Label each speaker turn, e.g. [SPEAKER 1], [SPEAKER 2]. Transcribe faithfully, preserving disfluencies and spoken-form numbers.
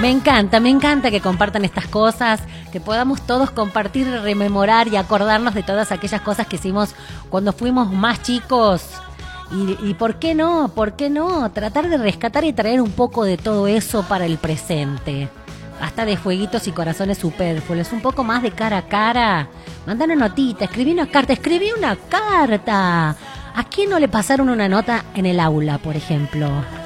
[SPEAKER 1] Me encanta, me encanta que compartan estas cosas, que podamos todos compartir, rememorar y acordarnos de todas aquellas cosas que hicimos cuando fuimos más chicos. Y, y ¿por qué no? ¿Por qué no? Tratar de rescatar y traer un poco de todo eso para el presente. Hasta de jueguitos y corazones superfluos, un poco más de cara a cara. Manda una notita, escribí una carta, escribí una carta. ¿A quién no le pasaron una nota en el aula, por ejemplo?